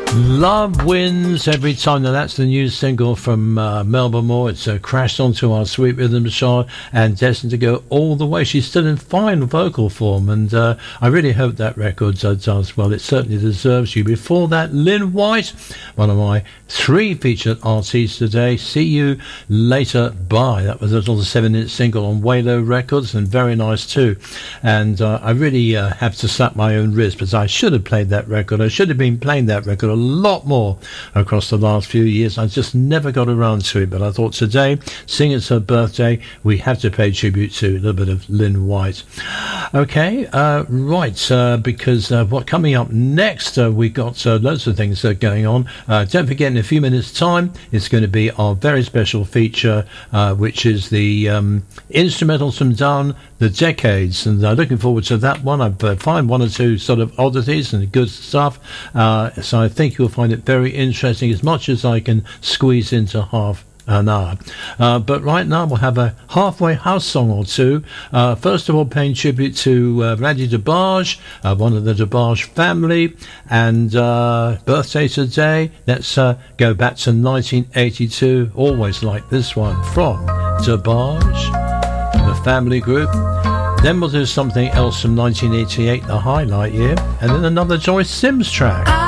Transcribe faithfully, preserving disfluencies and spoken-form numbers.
Love Wins Every Time. Now that's the new single from uh, Melba Moore. It's uh, crashed onto our Sweet Rhythm chart and destined to go all the way. She's still in fine vocal form, and uh, I really hope that record uh, does well. It certainly deserves you. Before that, Lynn White, one of my three featured artists today. See You Later Bye. That was a little seven-inch single on Walo Records, and very nice too. And uh, I really uh, have to slap my own wrist, because I should have played that record. I should have been playing that record a lot more across the last few years. I just never got around to it, but I thought today, seeing it's her birthday, we have to pay tribute to a little bit of Lynn White. Okay, uh, right, uh, because uh, what coming up next, uh, we got uh, loads of things uh, going on. Uh, don't forget, in a few minutes' time, it's going to be our very special feature, uh, which is the um, instrumentals from down the decades, and uh, looking forward to that one. I've uh, found one or two sort of oddities and good stuff, uh, so I think you'll find it very interesting, as much as I can squeeze into half an hour. Uh, but right now we'll have a halfway house song or two. Uh, first of all, paying tribute to uh, Randy DeBarge, uh, one of the DeBarge family, and uh, birthday today. Let's uh, go back to nineteen eighty-two. Always like this one from DeBarge, the family group. Then we'll do something else from nineteen eighty-eight, the highlight year, and then another Joyce Sims track.